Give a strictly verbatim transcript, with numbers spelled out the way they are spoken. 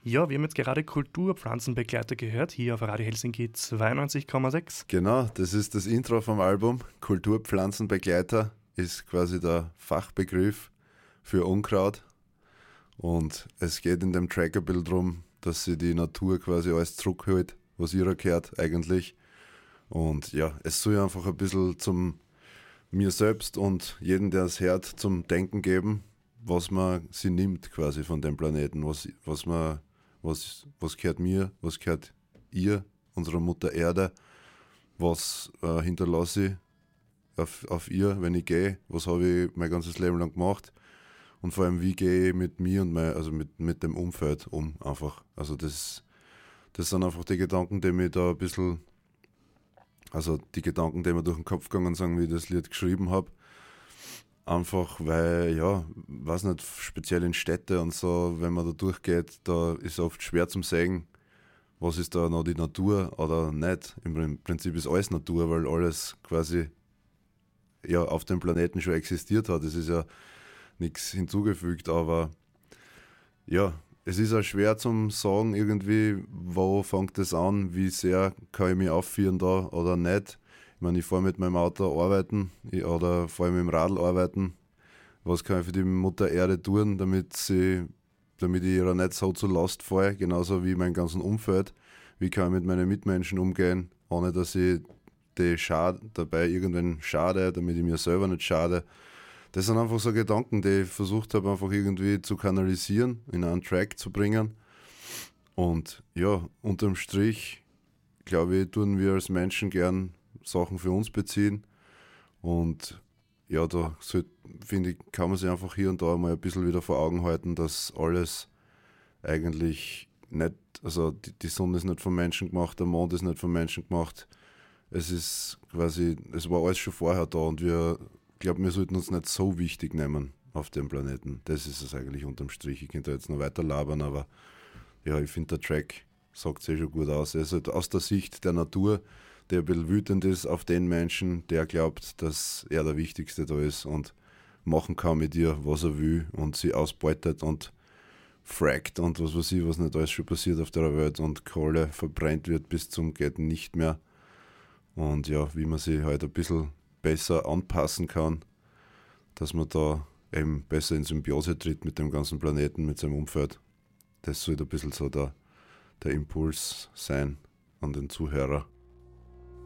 Ja, wir haben jetzt gerade Kulturpflanzenbegleiter gehört, hier auf Radio Helsinki zweiundneunzig Komma sechs. Genau, das ist das Intro vom Album. Kulturpflanzenbegleiter ist quasi der Fachbegriff für Unkraut. Und es geht in dem Track ein bisschen darum, dass sie die Natur quasi alles zurückhält, was ihrer gehört eigentlich. Und ja, es soll einfach ein bisschen zum mir selbst und jedem, der es hört, zum Denken geben, was man sie nimmt quasi von dem Planeten, was, was man, was, was gehört mir, was gehört ihr, unserer Mutter Erde, was äh, hinterlasse ich auf, auf ihr, wenn ich gehe, was habe ich mein ganzes Leben lang gemacht und vor allem, wie gehe ich mit mir und mein, also mit, mit dem Umfeld um einfach. Also das, das sind einfach die Gedanken, die mich da ein bisschen, also die Gedanken, die mir durch den Kopf gegangen sind, wie ich das Lied geschrieben habe. Einfach weil, ja, weiß nicht, speziell in Städte und so, wenn man da durchgeht, da ist oft schwer zum sagen, was ist da noch die Natur oder nicht. Im Prinzip ist alles Natur, weil alles quasi ja auf dem Planeten schon existiert hat. Es ist ja nichts hinzugefügt, aber ja, es ist auch schwer zum sagen irgendwie, wo fängt es an, wie sehr kann ich mich aufführen da oder nicht. Ich meine, ich fahre mit meinem Auto arbeiten oder fahre mit dem Radl arbeiten. Was kann ich für die Mutter Erde tun, damit sie, damit ich ihrer nicht so zur Last falle, genauso wie mein ganzen Umfeld. Wie kann ich mit meinen Mitmenschen umgehen, ohne dass ich die schade, dabei irgendwann schade, damit ich mir selber nicht schade. Das sind einfach so Gedanken, die ich versucht habe, einfach irgendwie zu kanalisieren, in einen Track zu bringen. Und ja, unterm Strich, glaube ich, tun wir als Menschen gern Sachen für uns beziehen. Und ja, da finde ich, kann man sich einfach hier und da mal ein bisschen wieder vor Augen halten, dass alles eigentlich nicht, also die, die Sonne ist nicht vom Menschen gemacht, der Mond ist nicht vom Menschen gemacht. Es ist quasi, es war alles schon vorher da und wir, ich glaube, wir sollten uns nicht so wichtig nehmen auf dem Planeten. Das ist es eigentlich unterm Strich. Ich könnte jetzt noch weiter labern, aber ja, ich finde, der Track sagt es eh schon gut aus. Er ist halt aus der Sicht der Natur, der ein bisschen wütend ist auf den Menschen, der glaubt, dass er der Wichtigste da ist und machen kann mit ihr, was er will und sie ausbeutet und fragt und was weiß ich, was nicht alles schon passiert auf der Welt und Kohle verbrennt wird bis zum geht nicht mehr. Und ja, wie man sich halt ein bisschen besser anpassen kann, dass man da eben besser in Symbiose tritt mit dem ganzen Planeten, mit seinem Umfeld. Das sollte ein bisschen so der, der Impuls sein an den Zuhörer.